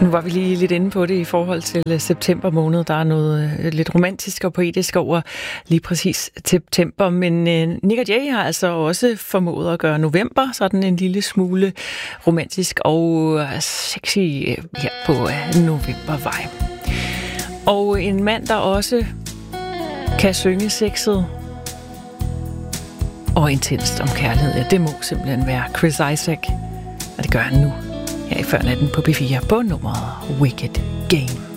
Nu var vi lige lidt inde på det i forhold til september måned. Der er noget lidt romantisk og poetisk over lige præcis september. Men Nik og Jay har altså også formået at gøre november sådan en lille smule romantisk og sexy her på novembervej. Og en mand, der også kan synge sexet og intenst om kærlighed, ja, det må simpelthen være Chris Isaak. Og det gør han nu. Her i Før Natten på P4 på nummeret Wicked Game.